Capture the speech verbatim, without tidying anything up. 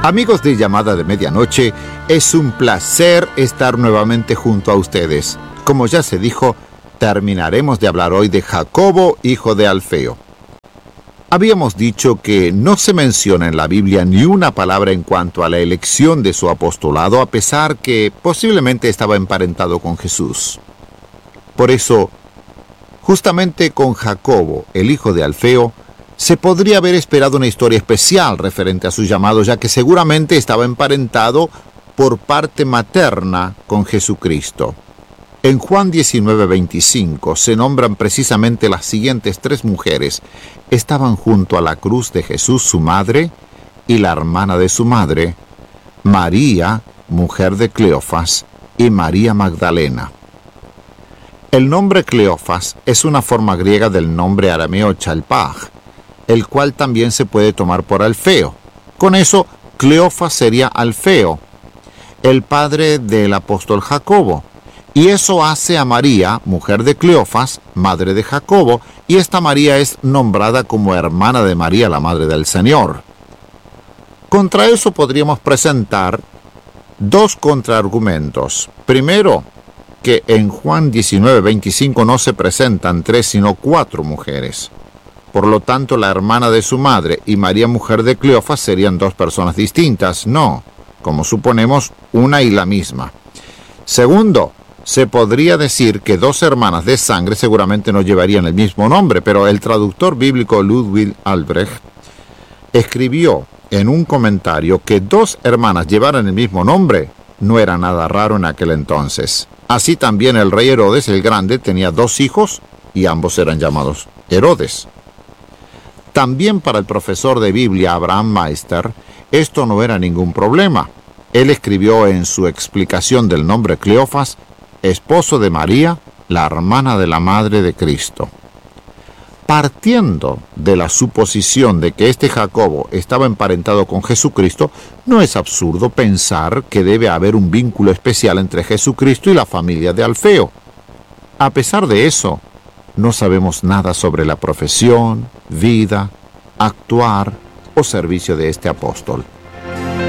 Amigos de Llamada de Medianoche, es un placer estar nuevamente junto a ustedes. Como ya se dijo, terminaremos de hablar hoy de Jacobo, hijo de Alfeo. Habíamos dicho que no se menciona en la Biblia ni una palabra en cuanto a la elección de su apostolado, a pesar que posiblemente estaba emparentado con Jesús. Por eso, justamente con Jacobo, el hijo de Alfeo, se podría haber esperado una historia especial referente a su llamado, ya que seguramente estaba emparentado por parte materna con Jesucristo. En Juan diecinueve veinticinco se nombran precisamente las siguientes tres mujeres. Estaban junto a la cruz de Jesús su madre y la hermana de su madre, María, mujer de Cleofas, y María Magdalena. El nombre Cleofas es una forma griega del nombre arameo Chalpaj, el cual también se puede tomar por Alfeo. Con eso, Cleofas sería Alfeo, el padre del apóstol Jacobo. Y eso hace a María, mujer de Cleofas, madre de Jacobo, y esta María es nombrada como hermana de María, la madre del Señor. Contra eso podríamos presentar dos contraargumentos. Primero, que en Juan diecinueve veinticinco no se presentan tres, sino cuatro mujeres. Por lo tanto, la hermana de su madre y María, mujer de Cleofas, serían dos personas distintas. No, como suponemos, una y la misma. Segundo, se podría decir que dos hermanas de sangre seguramente no llevarían el mismo nombre, pero el traductor bíblico Ludwig Albrecht escribió en un comentario que dos hermanas llevaran el mismo nombre no era nada raro en aquel entonces. Así también el rey Herodes el Grande tenía dos hijos y ambos eran llamados Herodes. También para el profesor de Biblia Abraham Meister, esto no era ningún problema. Él escribió en su explicación del nombre Cleofas, esposo de María, la hermana de la madre de Cristo. Partiendo de la suposición de que este Jacobo estaba emparentado con Jesucristo, no es absurdo pensar que debe haber un vínculo especial entre Jesucristo y la familia de Alfeo. A pesar de eso, no sabemos nada sobre la profesión, vida, actuar o servicio de este apóstol.